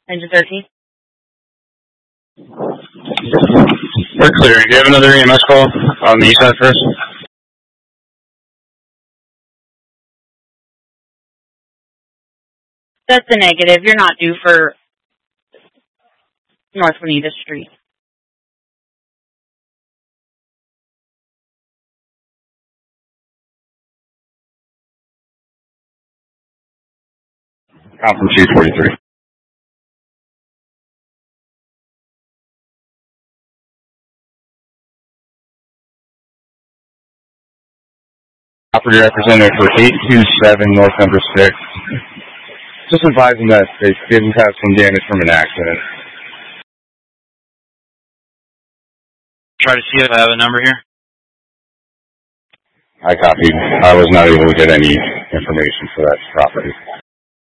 Engine 13. We're clear. Do you have another EMS call on the east side first? That's a negative. You're not due for North Juanita Street. I'm from 243. Property representative for 827 North number 6. Just advising that they did have some damage from an accident. Try to see if I have a number here. I copied. I was not able to get any information for that property.